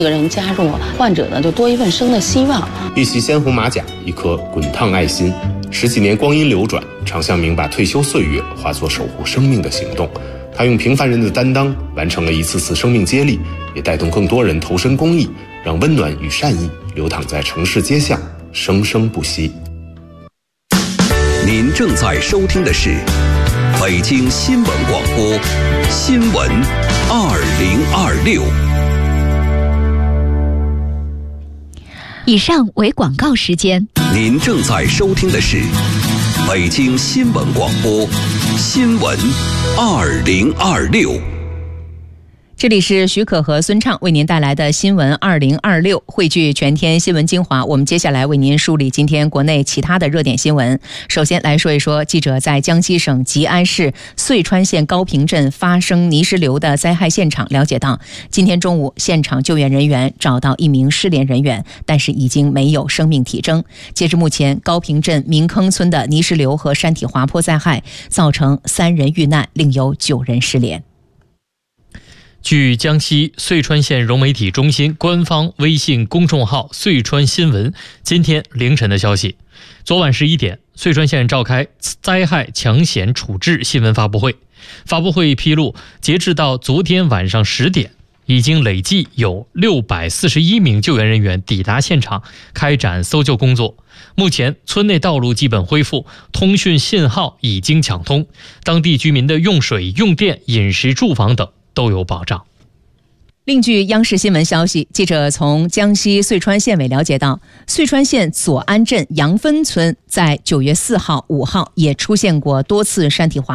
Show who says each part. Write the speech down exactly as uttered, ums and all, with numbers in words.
Speaker 1: 一个人加入，患者呢就多一份生的希望。
Speaker 2: 一袭鲜红马甲，一颗滚烫爱心，十几年光阴流转，常向明把退休岁月化作守护生命的行动。他用平凡人的担当，完成了一次次生命接力，也带动更多人投身公益，让温暖与善意流淌在城市街巷，生生不息。
Speaker 3: 您正在收听的是北京新闻广播新闻二零二六。
Speaker 4: 以上为广告时间。
Speaker 3: 您正在收听的是北京新闻广播新闻二零二六。
Speaker 5: 这里是许可和孙畅为您带来的新闻二零二六，汇聚全天新闻精华。我们接下来为您梳理今天国内其他的热点新闻。首先来说一说，记者在江西省吉安市遂川县高坪镇发生泥石流的灾害现场了解到，今天中午现场救援人员找到一名失联人员，但是已经没有生命体征。截至目前，高坪镇明坑村的泥石流和山体滑坡灾害造成三人遇难，另有九人失联。
Speaker 6: 据江西遂川县融媒体中心官方微信公众号遂川新闻今天凌晨的消息，昨晚十一点，遂川县召开灾害抢险处置新闻发布会。发布会披露，截至到昨天晚上十点，已经累计有六百四十一名救援人员抵达现场开展搜救工作。目前村内道路基本恢复，通讯信号已经抢通，当地居民的用水、用电、饮食、住房等都有保障。
Speaker 5: 另据央视新闻消息，记者从江西遂川县委了解到，遂川县左安镇杨分村在九月四号、五号也出现过多次山体滑